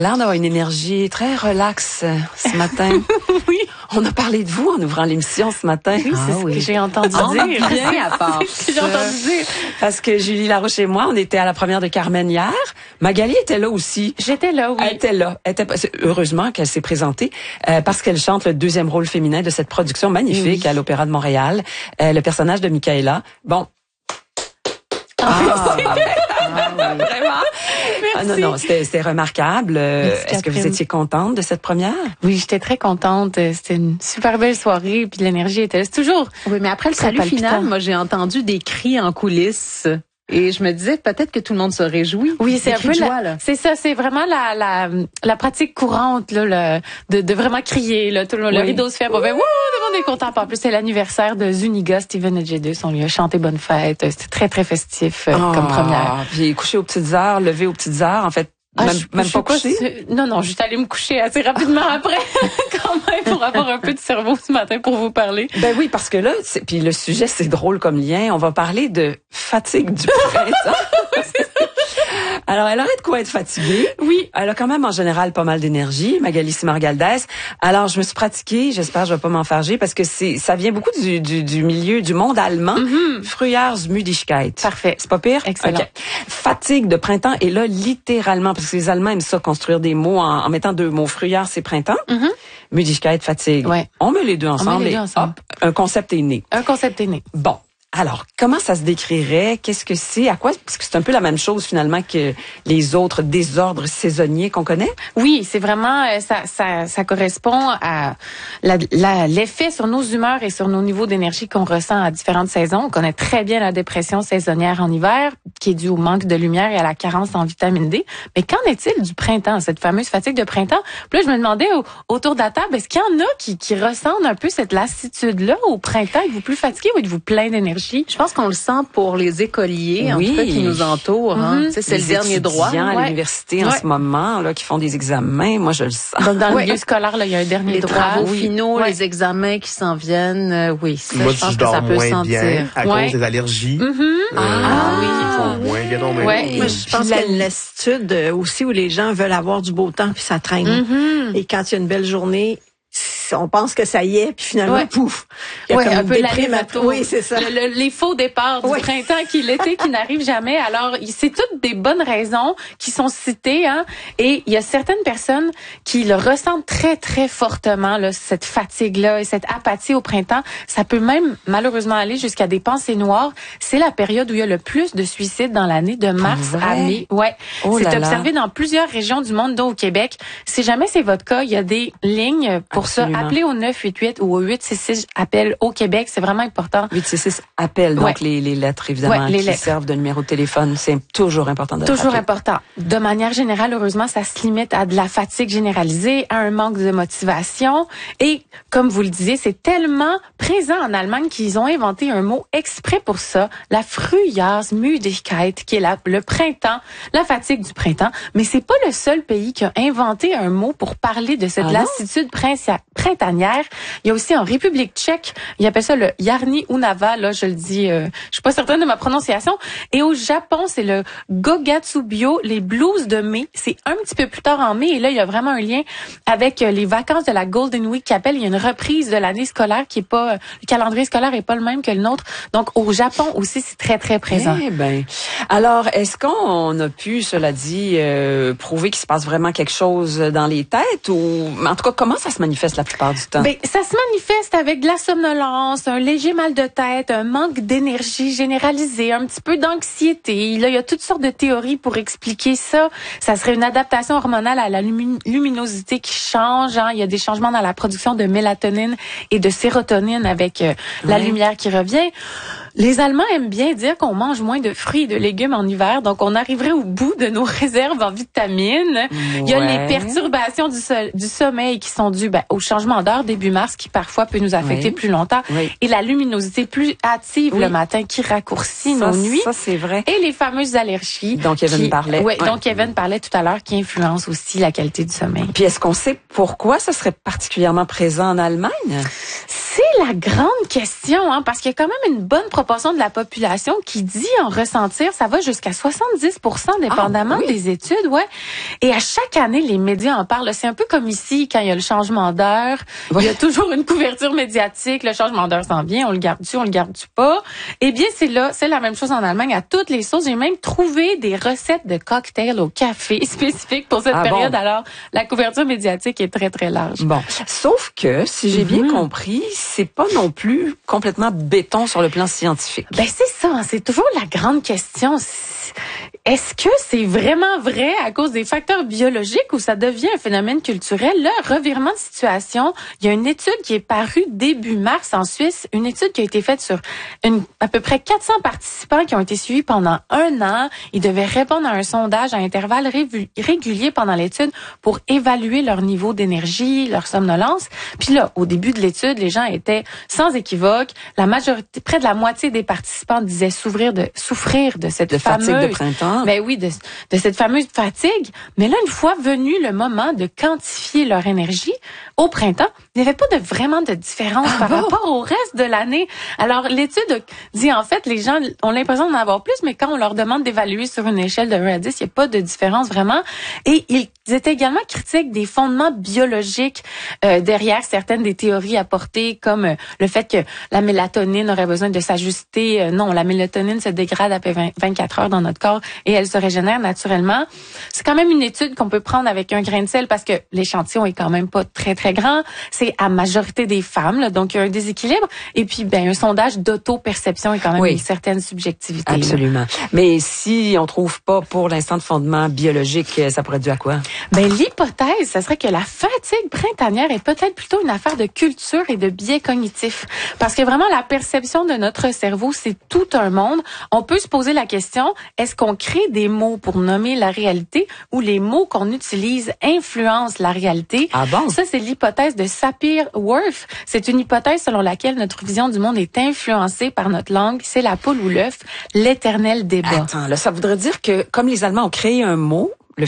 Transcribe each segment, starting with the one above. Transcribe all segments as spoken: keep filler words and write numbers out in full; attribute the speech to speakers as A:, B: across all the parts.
A: Là, on a une énergie très relaxe ce matin.
B: Oui.
A: On a parlé de vous en ouvrant l'émission ce matin.
B: Oui, c'est ah, ce oui. que j'ai entendu
A: on
B: dire.
A: Bien à part.
B: ce que j'ai entendu dire.
A: Parce que Julie Larouche et moi, on était à la première de Carmen hier. Magali était là aussi.
B: J'étais là, oui.
A: Elle était là. Elle était, heureusement qu'elle s'est présentée euh, parce qu'elle chante le deuxième rôle féminin de cette production magnifique oui. à l'Opéra de Montréal. Euh, le personnage de Michaela. Bon.
B: Ah, ah,
A: ah oui. Vraiment?
B: Merci.
A: Ah non, non, c'était, c'était remarquable.
B: Merci,
A: Est-ce que vous étiez contente de cette première?
B: Oui, j'étais très contente. C'était une super belle soirée, puis l'énergie était là. C'est toujours.
C: Oui, mais après le salut palpitant. Final, moi, j'ai entendu des cris en coulisses. Et je me disais peut-être que tout le monde se réjouit.
B: Oui, c'est un peu
C: joie,
B: la, c'est ça, c'est vraiment la la la pratique courante là, le, de de vraiment crier là, tout le, oui. le rideau se fait, bon, ben, wouh, tout le monde est content. En plus, c'est l'anniversaire de Zuniga, Steven Edjedus, on lui a chanté bonne fête. C'était très très festif euh, oh, comme première.
A: Puis couché aux petites heures, levé aux petites heures, en fait.
B: Ah,
A: même
B: je,
A: même
B: je
A: pas couché?
B: Pas, non, non, juste aller me coucher assez rapidement après, quand même, pour avoir un peu de cerveau ce matin pour vous parler.
A: Ben oui, parce que là, c'est, puis le sujet, c'est drôle comme lien. On va parler de fatigue du printemps. Alors, elle aurait de quoi être fatiguée.
B: Oui.
A: Elle a quand même, en général, pas mal d'énergie, Magali Simard-Galdès. Alors, je me suis pratiquée. J'espère que je vais pas m'enfarger parce que c'est, ça vient beaucoup du, du, du milieu, du monde allemand.
B: Mm-hmm.
A: Frühjahrsmüdigkeit.
B: Parfait.
A: C'est pas pire?
B: Excellent.
A: Okay. Fatigue de printemps. Et là, littéralement, parce que les Allemands aiment ça, construire des mots en, en mettant deux mots. Frühjahr, c'est printemps.
B: Mm-hmm.
A: Müdigkeit, fatigue.
B: Ouais.
A: On met les deux ensemble.
B: On met les deux
A: et
B: ensemble.
A: Hop, un concept est né.
B: Un concept est né.
A: Bon. Alors, comment ça se décrirait? Qu'est-ce que c'est? À quoi? Parce que c'est un peu la même chose, finalement, que les autres désordres saisonniers qu'on connaît.
B: Oui, c'est vraiment, ça, ça, ça correspond à la, la, l'effet sur nos humeurs et sur nos niveaux d'énergie qu'on ressent à différentes saisons. On connaît très bien la dépression saisonnière en hiver, qui est due au manque de lumière et à la carence en vitamine D. Mais qu'en est-il du printemps, cette fameuse fatigue de printemps? Puis là, je me demandais au, autour de la table, est-ce qu'il y en a qui, qui ressentent un peu cette lassitude-là au printemps? Êtes-vous plus fatigué ou êtes-vous plein d'énergie?
C: Je pense qu'on le sent pour les écoliers,
A: oui.
C: en tout cas, qui nous entourent. Hein.
B: Mm-hmm.
A: les
C: C'est le dernier droit.
A: Les étudiants à
B: ouais.
A: l'université
B: ouais.
A: en ce moment, là, qui font des examens, moi, je le sens.
B: Donc, dans le
C: ouais.
B: milieu scolaire, là, il y a un dernier
C: les
B: droit.
C: Les travaux
B: oui.
C: finaux,
B: ouais.
C: les examens qui s'en viennent, euh, oui. Ça,
D: moi,
C: je pense
D: je
C: que
D: dors
C: ça peut
D: moins
C: sentir.
D: bien à
B: ouais.
D: cause des allergies.
B: Mm-hmm.
D: Euh,
B: Ah oui.
D: Ils font moins bien non, mais
B: ouais.
E: Moi, je pense qu'il y a une lassitude aussi où les gens veulent avoir du beau temps puis ça traîne.
B: Mm-hmm.
E: Et quand il y a une belle journée, on pense que ça y est, puis finalement,
B: ouais.
E: pouf, il y a
B: ouais,
E: comme
B: un
E: une
B: peu
E: déprime.
B: la
E: Oui, c'est ça.
B: Le, le, les faux départs du
E: ouais.
B: printemps qui l'été qui n'arrivent jamais. Alors, c'est toutes des bonnes raisons qui sont citées, hein. Et il y a certaines personnes qui le ressentent très très fortement, là, cette fatigue-là et cette apathie au printemps. Ça peut même malheureusement aller jusqu'à des pensées noires. C'est la période où il y a le plus de suicides dans l'année, de mars à mai. Ouais,
A: oh
B: c'est
A: là
B: observé
A: là.
B: dans plusieurs régions du monde, dont au Québec. Si jamais c'est votre cas, il y a des lignes pour
A: Absolument.
B: ça. Appelez au neuf huit huit ou au huit six six appel au Québec, c'est vraiment important.
A: huit six six appel, donc
B: ouais.
A: les, les lettres évidemment
B: ouais, les
A: qui
B: lettres.
A: servent de numéro de téléphone, c'est toujours important de
B: Toujours
A: rappeler.
B: important. De manière générale, heureusement, ça se limite à de la fatigue généralisée, à un manque de motivation et comme vous le disiez, c'est tellement présent en Allemagne qu'ils ont inventé un mot exprès pour ça, la Frühjahrsmüdigkeit, qui est la, le printemps, la fatigue du printemps, mais c'est pas le seul pays qui a inventé un mot pour parler de cette
A: ah
B: lassitude printanière. Il y a aussi en République tchèque, ils appellent ça le Jarní Unava, là je le dis, euh, je suis pas certaine de ma prononciation. Et au Japon, c'est le Gogatsubyo, les blues de mai. C'est un petit peu plus tard en mai. Et là, il y a vraiment un lien avec les vacances de la Golden Week qui appelle. Il y a une reprise de l'année scolaire qui est pas, le calendrier scolaire est pas le même que le nôtre. Donc au Japon aussi, c'est très très présent.
A: Eh ben, alors est-ce qu'on a pu, cela dit, euh, prouver qu'il se passe vraiment quelque chose dans les têtes ou, en tout cas, comment ça se manifeste la plupart du temps?
B: Ben, ça se manifeste avec de la somnolence, un léger mal de tête, un manque d'énergie généralisée, un petit peu d'anxiété. Là, il y a toutes sortes de théories pour expliquer ça. Ça serait une adaptation hormonale à la lumi- luminosité qui change. Hein. Il y a des changements dans la production de mélatonine et de sérotonine avec euh, la
A: ouais.
B: lumière qui revient. Les Allemands aiment bien dire qu'on mange moins de fruits et de légumes en hiver, donc on arriverait au bout de nos réserves en vitamines.
A: Ouais.
B: Il y a les perturbations du, so- du sommeil qui sont dues ben, au changement d'heure début mars qui parfois peut nous affecter
A: oui.
B: plus longtemps
A: oui.
B: et la luminosité plus hâtive
A: oui.
B: le matin qui raccourcit
A: ça,
B: nos nuits.
A: Ça, c'est vrai.
B: Et les fameuses allergies.
A: Donc, Kevin
B: qui,
A: parlait.
B: Ouais,
A: ouais.
B: donc Kevin parlait tout à l'heure qui influencent aussi la qualité du sommeil.
A: Puis est-ce qu'on sait pourquoi ça serait particulièrement présent en Allemagne?
B: C'est la grande question, hein, parce qu'il y a quand même une bonne proportion de la population qui dit en ressentir, ça va jusqu'à soixante-dix pour cent dépendamment ah, oui. des études, ouais. Et à chaque année, les médias en parlent. C'est un peu comme ici, quand il y a le changement d'heure, oui. il y a toujours une couverture médiatique. Le changement d'heure s'en vient, on le garde-tu, on le garde-tu pas. Eh bien, c'est là, c'est la même chose en Allemagne à toutes les sauces. J'ai même trouvé des recettes de cocktails au café spécifiques pour cette ah, période. Bon. Alors, la couverture médiatique est très, très large.
A: Bon. Sauf que, si j'ai mm-hmm. bien compris, c'est pas non plus complètement béton sur le plan scientifique.
B: Ben, c'est ça. Hein, c'est toujours la grande question. Est-ce que c'est vraiment vrai à cause des facteurs biologiques ou ça devient un phénomène culturel? Là, revirement de situation, il y a une étude qui est parue début mars en Suisse, une étude qui a été faite sur une, à peu près quatre cents participants qui ont été suivis pendant un an. Ils devaient répondre à un sondage à intervalles ré- réguliers pendant l'étude pour évaluer leur niveau d'énergie, leur somnolence. Puis là, au début de l'étude, les gens étaient sans équivoque. La majorité, près de la moitié des participants disaient souffrir de, souffrir de cette
A: de
B: fameuse...
A: fatigue de printemps.
B: Ben oui, de, de cette fameuse fatigue. Mais là, une fois venu le moment de quantifier leur énergie, au printemps, il n'y avait pas de, vraiment de différence ah par bon? rapport au reste de l'année. Alors, l'étude dit, en fait, les gens ont l'impression d'en avoir plus, mais quand on leur demande d'évaluer sur une échelle de un à dix, il n'y a pas de différence vraiment. Et ils étaient également critiques des fondements biologiques euh, derrière certaines des théories apportées, comme euh, le fait que la mélatonine aurait besoin de s'ajuster. Euh, non, la mélatonine se dégrade après vingt-quatre heures dans notre corps et elle se régénère naturellement. C'est quand même une étude qu'on peut prendre avec un grain de sel parce que l'échantillon est quand même pas très, très grand. C'est à majorité des femmes, là, donc il y a un déséquilibre. Et puis, ben, un sondage d'auto-perception est quand même oui. une certaine subjectivité.
A: Absolument. Là. Mais si on trouve pas pour l'instant de fondement biologique, ça pourrait être dû à quoi?
B: Ben, l'hypothèse, ce serait que la fatigue printanière est peut-être plutôt une affaire de culture et de biais cognitifs. Parce que vraiment, la perception de notre cerveau, c'est tout un monde. On peut se poser la question, est-ce qu'on crée des mots pour nommer la réalité ou les mots qu'on utilise influencent la réalité?
A: Ah bon?
B: Ça, c'est l'hypothèse de Sapir-Whorf. C'est une hypothèse selon laquelle notre vision du monde est influencée par notre langue. C'est la poule ou l'œuf, l'éternel débat.
A: Attends, là, ça voudrait dire que comme les Allemands ont créé un mot, le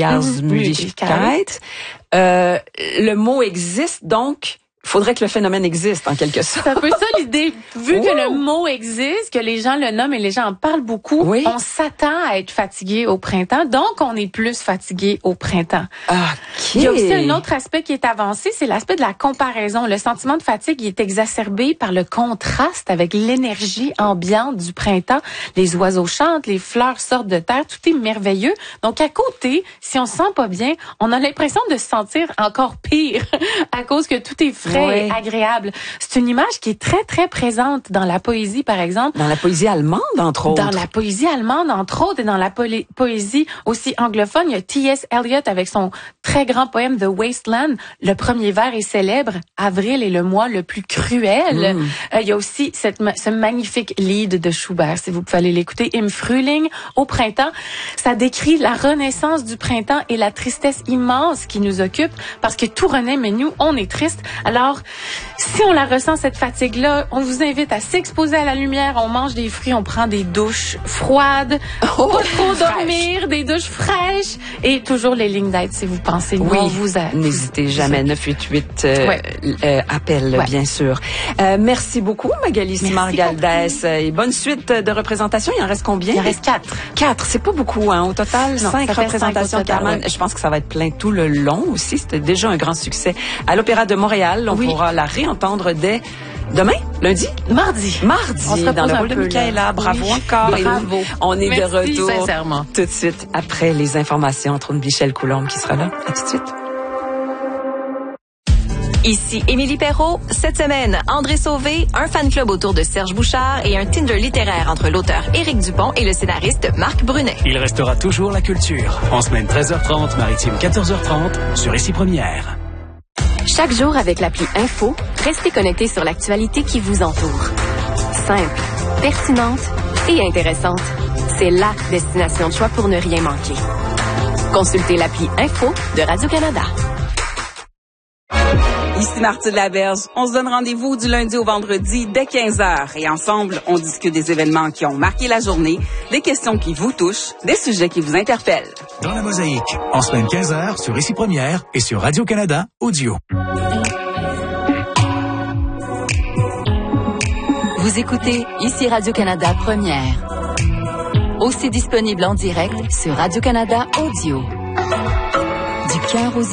A: Frühjahrsmüdigkeit, euh, le mot existe donc... Faudrait que le phénomène existe, en quelque sorte.
B: C'est un peu ça l'idée. Vu oh. que le mot existe, que les gens le nomment et les gens en parlent beaucoup, oui. on s'attend à être fatigué au printemps, donc on est plus fatigué au printemps.
A: Okay.
B: Il y a aussi un autre aspect qui est avancé, c'est l'aspect de la comparaison. Le sentiment de fatigue il est exacerbé par le contraste avec l'énergie ambiante du printemps. Les oiseaux chantent, les fleurs sortent de terre, tout est merveilleux. Donc à côté, si on se sent pas bien, on a l'impression de se sentir encore pire à cause que tout est frais. Très oui. agréable. C'est une image qui est très, très présente dans la poésie, par exemple.
A: Dans la poésie allemande, entre autres.
B: Dans la poésie allemande, entre autres, et dans la po- poésie aussi anglophone. Il y a T S Eliot avec son très grand poème The Wasteland. Le premier vers est célèbre. Avril est le mois le plus cruel. Mm. Euh, il y a aussi cette, ce magnifique Lied de Schubert, si vous pouvez aller l'écouter. Im Frühling, au printemps. Ça décrit la renaissance du printemps et la tristesse immense qui nous occupe parce que tout renaît, mais nous, on est triste. Alors, Alors, si on la ressent, cette fatigue-là, on vous invite à s'exposer à la lumière, on mange des fruits, on prend des douches froides, oh, pas trop dormir, des douches fraîches et toujours les lignes d'aide si vous pensez.
A: Oui,
B: on vous a...
A: n'hésitez jamais, neuf huit huit euh, ouais. euh, appel, ouais. bien sûr. Euh, merci beaucoup, Magali Simard-Galdès. Et bonne suite de représentations. Il en reste combien?
B: Il en reste quatre.
A: Quatre, c'est pas beaucoup, hein, au total.
B: Non,
A: cinq représentations.
B: Cinq total,
A: ouais. Je pense que ça va être plein tout le long aussi. C'était déjà un grand succès. À l'Opéra de Montréal, on oui. pourra la réentendre dès demain, lundi?
B: Mardi.
A: Mardi, on se dans le rôle de Michaela. Bravo oui. encore.
B: Bravo.
A: Et on est
B: Merci,
A: de retour
B: sincèrement.
A: Tout de suite après les informations. Entre Michel Coulombe qui sera là. À tout de suite.
D: Ici Émilie Perrault. Cette semaine, André Sauvé, un fan club autour de Serge Bouchard et un Tinder littéraire entre l'auteur Éric Dupont et le scénariste Marc Brunet.
F: Il restera toujours la culture. En semaine treize heures trente, maritime quatorze heures trente, sur Ici Première.
G: Chaque jour avec l'appli Info, restez connectés sur l'actualité qui vous entoure. Simple, pertinente et intéressante. C'est la destination de choix pour ne rien manquer. Consultez l'appli Info de Radio-Canada.
H: Ici Marthe Laberge. On se donne rendez-vous du lundi au vendredi dès quinze heures. Et ensemble, on discute des événements qui ont marqué la journée, des questions qui vous touchent, des sujets qui vous interpellent.
F: Dans la mosaïque, en semaine quinze heures sur Ici Première et sur Radio-Canada Audio.
I: Vous écoutez ici Radio-Canada Première. Aussi disponible en direct sur Radio-Canada Audio. Du cœur aux